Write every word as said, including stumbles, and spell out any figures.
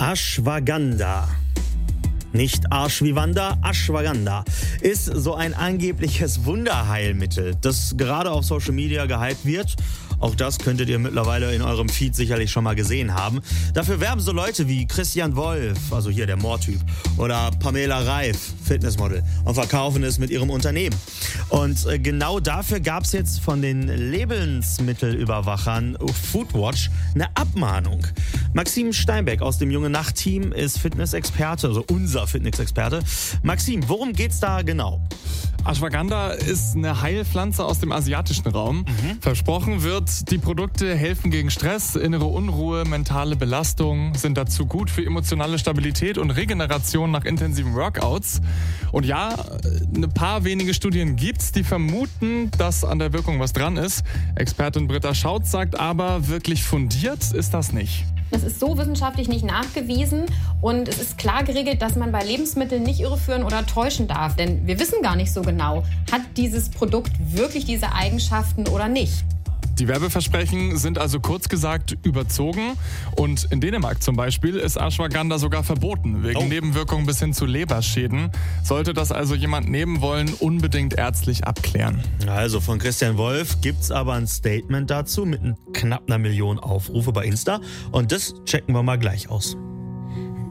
Ashwagandha. Nicht Arsch wie Wanda, Ashwagandha ist so ein angebliches Wunderheilmittel, das gerade auf Social Media gehypt wird. Auch das könntet ihr mittlerweile in eurem Feed sicherlich schon mal gesehen haben. Dafür werben so Leute wie Christian Wolf, also hier der Moortyp, oder Pamela Reif, Fitnessmodel, und verkaufen es mit ihrem Unternehmen. Und genau dafür gab es jetzt von den Lebensmittelüberwachern Foodwatch eine Abmahnung. Maxim Steinbeck aus dem Junge Nacht Team ist Fitnessexperte, also unser Fitnessexperte. Maxim, worum geht's da genau? Ashwagandha ist eine Heilpflanze aus dem asiatischen Raum. Mhm. Versprochen wird, die Produkte helfen gegen Stress, innere Unruhe, mentale Belastung, sind dazu gut für emotionale Stabilität und Regeneration nach intensiven Workouts. Und ja, ein paar wenige Studien gibt's, die vermuten, dass an der Wirkung was dran ist. Expertin Britta Schautz sagt aber, wirklich fundiert ist das nicht. Das ist so wissenschaftlich nicht nachgewiesen und es ist klar geregelt, dass man bei Lebensmitteln nicht irreführen oder täuschen darf. Denn wir wissen gar nicht so genau, hat dieses Produkt wirklich diese Eigenschaften oder nicht. Die Werbeversprechen sind also kurz gesagt überzogen und in Dänemark zum Beispiel ist Ashwagandha sogar verboten, wegen oh. Nebenwirkungen bis hin zu Leberschäden. Sollte das also jemand nehmen wollen, unbedingt ärztlich abklären. Also von Christian Wolf gibt's aber ein Statement dazu mit knapp einer Million Aufrufe bei Insta und das checken wir mal gleich aus.